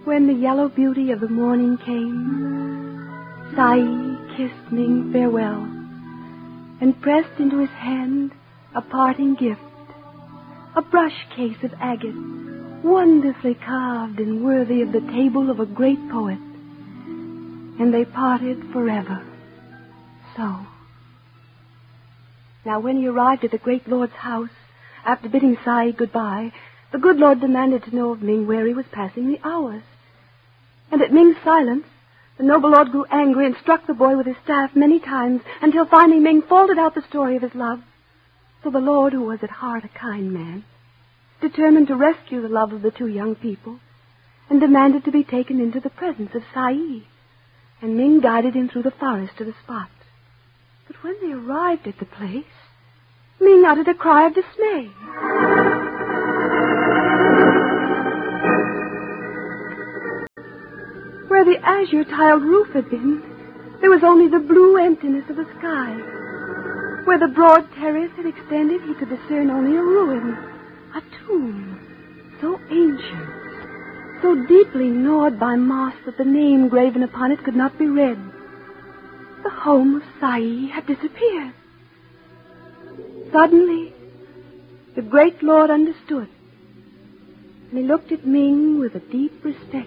When the yellow beauty of the morning came, Sai kissed Ming farewell and pressed into his hand a parting gift, a brush case of agate, wonderfully carved and worthy of the table of a great poet. And they parted forever. So. Now, when he arrived at the great lord's house, after bidding Sai goodbye, the good lord demanded to know of Ming where he was passing the hours. And at Ming's silence, the noble lord grew angry and struck the boy with his staff many times, until finally Ming faltered out the story of his love. So the lord, who was at heart a kind man, determined to rescue the love of the two young people, and demanded to be taken into the presence of Sai. And Ming guided him through the forest to the spot. But when they arrived at the place, Ming uttered a cry of dismay. Where the azure-tiled roof had been, there was only the blue emptiness of the sky. Where the broad terrace had extended, he could discern only a ruin, a tomb, so ancient, so deeply gnawed by moss that the name graven upon it could not be read. The home of Sai had disappeared. Suddenly, the great lord understood, and he looked at Ming with a deep respect.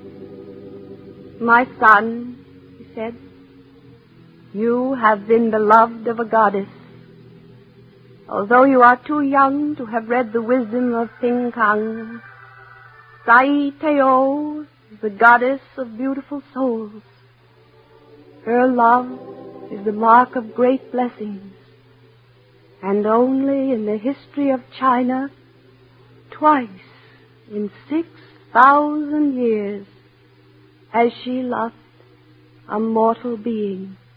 "My son," he said, "you have been beloved of a goddess. Although you are too young to have read the wisdom of Ping Kang, Sai Teo is the goddess of beautiful souls. Her love is the mark of great blessings, and only in the history of China, twice in 6,000 years, has she loved a mortal being."